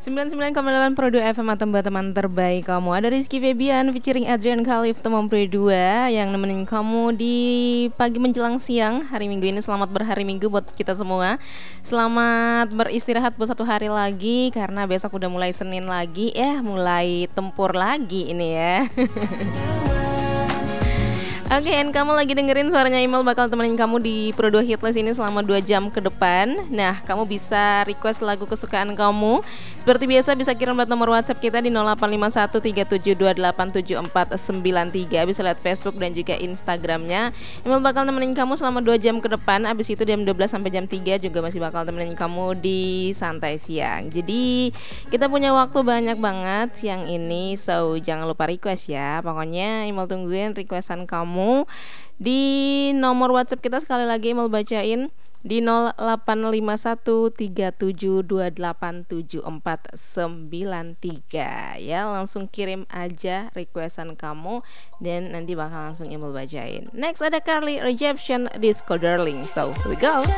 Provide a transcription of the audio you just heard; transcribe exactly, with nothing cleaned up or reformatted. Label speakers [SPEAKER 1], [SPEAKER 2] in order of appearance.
[SPEAKER 1] sembilan puluh sembilan koma delapan Pro dua F M atau teman terbaik kamu. Ada Rizky Febian featuring Adrian Khalif teman Pro dua yang nemenin kamu di pagi menjelang siang hari Minggu ini. Selamat berhari Minggu buat kita semua. Selamat beristirahat buat satu hari lagi karena besok udah mulai Senin lagi ya, mulai tempur lagi ini ya. Oke, okay, and kamu lagi dengerin suaranya Imel bakal temenin kamu di Pro dua Hitlist ini selama dua jam ke depan. Nah, kamu bisa request lagu kesukaan kamu. Seperti biasa bisa kirim lewat nomor WhatsApp kita di nol delapan lima satu tiga tujuh dua delapan tujuh empat sembilan tiga. Bisa lihat Facebook dan juga Instagramnya. Imel bakal temenin kamu selama dua jam ke depan. Abis itu jam dua belas sampai jam tiga juga masih bakal temenin kamu di Santai Siang. Jadi kita punya waktu banyak banget siang ini. So, jangan lupa request ya. Pokoknya Imel tungguin requestan kamu di nomor WhatsApp kita. Sekali lagi mau bacain di nol delapan lima satu tiga tujuh dua delapan tujuh empat sembilan tiga ya. Langsung kirim aja requestan kamu dan nanti bakal langsung email bacain. Next ada Carly Reception Disco Darling. So here we go.